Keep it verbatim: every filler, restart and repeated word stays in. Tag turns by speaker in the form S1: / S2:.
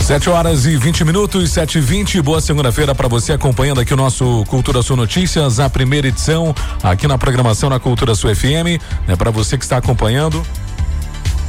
S1: Sete horas e vinte minutos, sete e vinte. Boa segunda-feira para você acompanhando aqui o nosso Cultura Sul Notícias, a primeira edição aqui na programação na Cultura Sul F M. É para você que está acompanhando.